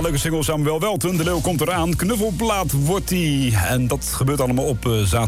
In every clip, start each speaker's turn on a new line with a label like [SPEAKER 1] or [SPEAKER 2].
[SPEAKER 1] leuke single Samuel Welten. De leeuw komt eraan. Knuffelplaat wordt die. En dat gebeurt allemaal op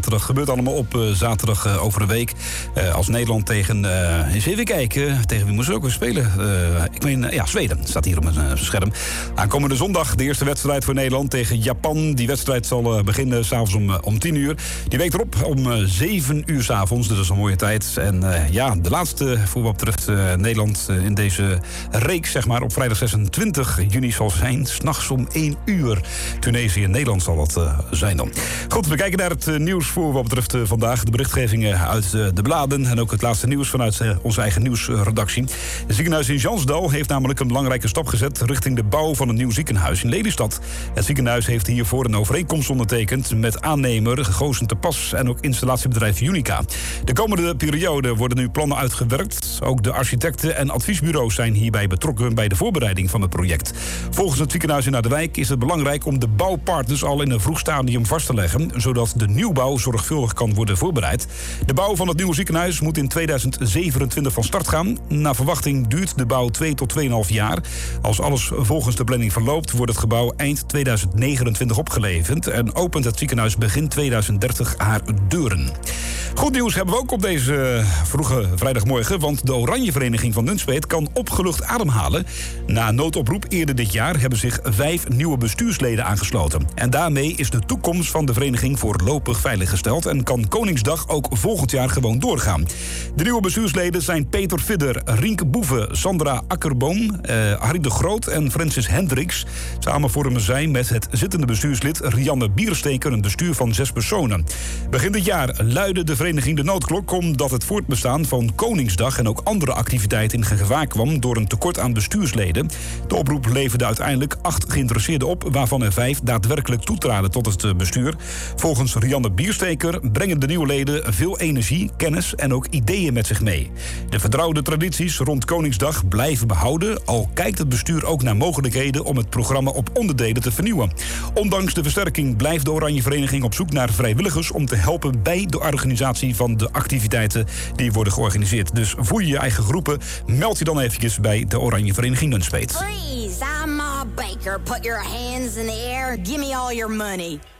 [SPEAKER 1] zaterdag. Over een week. Als Nederland tegen... eens even kijken. Tegen wie moesten we ook weer spelen? Ik meen, Zweden. Staat hier op mijn scherm. Aankomende zondag de eerste wedstrijd voor Nederland tegen Japan. Die wedstrijd zal beginnen s'avonds om 10 uur. Die week erop om 7 uur s'avonds. Dus dat is een mooie tijd. En de laatste voor wat betreft Nederland in deze reeks, zeg maar, op vrijdag 26 juni zal zijn. 's Nachts om 1 uur. Tunesië en Nederland zal dat zijn dan. Goed, we kijken naar het nieuws voor wat betreft vandaag. De berichtgevingen uit de bladen. En ook het laatste nieuws vanuit onze eigen nieuwsredactie. Het ziekenhuis in Jansdal heeft namelijk een belangrijke stap gezet richting de bouw van een nieuw ziekenhuis in Lelystad. Het ziekenhuis heeft hiervoor een overeenkomst ondertekend met aannemer Goosen te Pas en ook installatiebedrijf Unica. De komende periode worden nu plannen uitgewerkt. Ook de architecten en adviesbureaus zijn hierbij betrokken bij de voorbereiding van het project. Volgens het ziekenhuis in Harderwijk is het belangrijk om de bouwpartners al in een vroeg stadium vast te leggen, zodat de nieuwbouw zorgvuldig kan worden voorbereid. De bouw van het nieuwe ziekenhuis moet in 2027 van start gaan. Naar verwachting duurt de bouw 2 tot 2,5 jaar. Als alles volgens de planning verloopt, wordt het gebouw eind 2029 opgeleverd en opent het ziekenhuis begin 2030 haar deuren. Goed nieuws hebben we ook op deze vroege vrijdagmorgen, want de Oranjevereniging van Nunspeet kan opgelucht ademhalen. Na een noodoproep eerder dit jaar hebben zich 5 nieuwe bestuursleden aangesloten. En daarmee is de toekomst van de vereniging voorlopig veiliggesteld en kan Koningsdag ook volgend jaar gewoon doorgaan. De nieuwe bestuursleden zijn Peter Vidder, Rienke Boeve, Sandra Akkerboom, Harry de Groot en Francis Hendricks. Samen vormen zij met het zittende bestuurslid Rianne Biersteker een bestuur van 6 personen. Begin dit jaar luidde de vereniging de noodklok omdat het voortbestaan van Koningsdag en ook andere activiteiten in gevaar kwam door een tekort aan bestuursleden. De oproep leverde uiteindelijk 8 geïnteresseerden op, waarvan er 5 daadwerkelijk toetraden tot het bestuur. Volgens Rianne Biersteker brengen de nieuwe leden veel energie, kennis en ook ideeën met zich mee. De vertrouwde tradities rond Koningsdag blijven behouden, al kijkt het bestuur ook naar mogelijkheden om het programma op onderdelen te vernieuwen. Ondanks de versterking blijft de Oranje Vereniging op zoek naar vrijwilligers om te helpen bij de organisatie van de activiteiten die worden georganiseerd. Dus voer je eigen groepen, meld je dan eventjes bij de Oranje Vereniging Nunspeet.
[SPEAKER 2] Freeze, I'm Ma Baker. Put your hands in the air. Give me all your money.